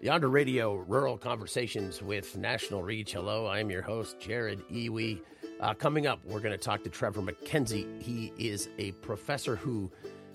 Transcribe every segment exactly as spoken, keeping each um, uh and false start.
Yonder Radio, Rural Conversations with National Reach. Hello, I'm your host, Jared Iwi. Uh, coming up, we're going to talk to Trevor McKenzie. He is a professor who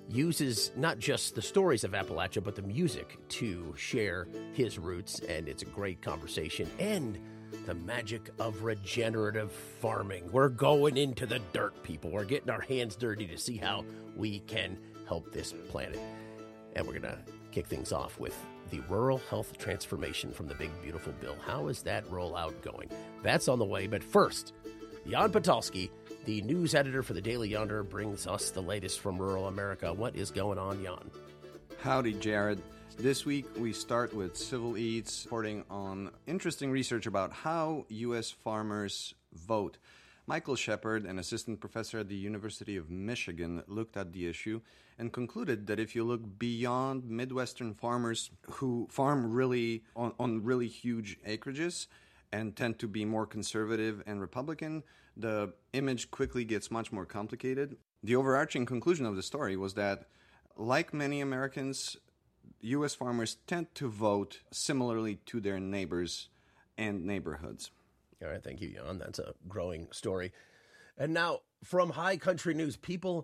uses not just the stories of Appalachia, but the music to share his roots, and it's a great conversation. And the magic of regenerative farming. We're going into the dirt, people. We're getting our hands dirty to see how we can help this planet. And we're going to kick things off with the Rural Health Transformation from the Big Beautiful Bill. How is that rollout going? That's on the way. But first, Jan Patalski, the news editor for the Daily Yonder, brings us the latest from rural America. What is going on, Jan? Howdy, Jared. This week, we start with Civil Eats reporting on interesting research about how U S farmers vote. Michael Shepard, an assistant professor at the University of Michigan, looked at the issue and concluded that if you look beyond Midwestern farmers who farm really on, on really huge acreages and tend to be more conservative and Republican, the image quickly gets much more complicated. The overarching conclusion of the story was that, like many Americans, U S farmers tend to vote similarly to their neighbors and neighborhoods. All right, thank you, Jan. That's a growing story. And now, from High Country News, people,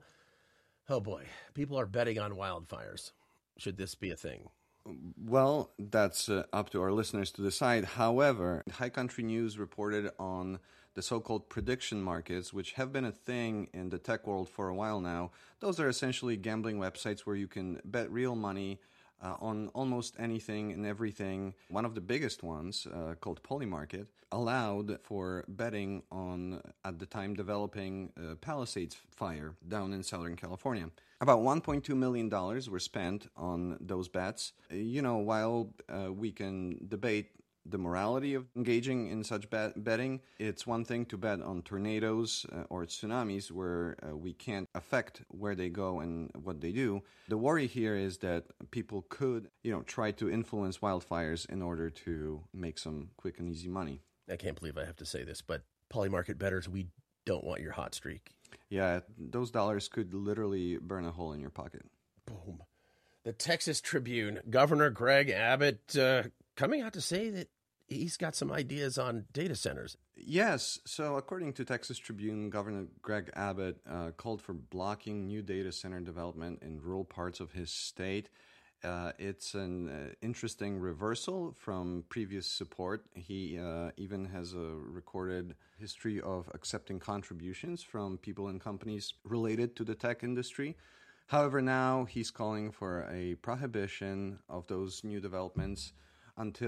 oh boy, people are betting on wildfires. Should this be a thing? Well, that's uh, up to our listeners to decide. However, High Country News reported on the so-called prediction markets, which have been a thing in the tech world for a while now. Those are essentially gambling websites where you can bet real money Uh, on almost anything and everything. One of the biggest ones, uh, called Polymarket, allowed for betting on, at the time, developing uh, Palisades fire down in Southern California. About one point two million dollars were spent on those bets. You know, while uh, we can debate the morality of engaging in such bet- betting, it's one thing to bet on tornadoes uh, or tsunamis where uh, we can't affect where they go and what they do. The worry here is that people could, you know, try to influence wildfires in order to make some quick and easy money. I can't believe I have to say this, but Polymarket bettors, we don't want your hot streak. Yeah, those dollars could literally burn a hole in your pocket. Boom. The Texas Tribune, Governor Greg Abbott uh, coming out to say that he's got some ideas on data centers. Yes. So according to Texas Tribune, Governor Greg Abbott uh, called for blocking new data center development in rural parts of his state. Uh, it's an uh, interesting reversal from previous support. He uh, even has a recorded history of accepting contributions from people and companies related to the tech industry. However, now he's calling for a prohibition of those new developments until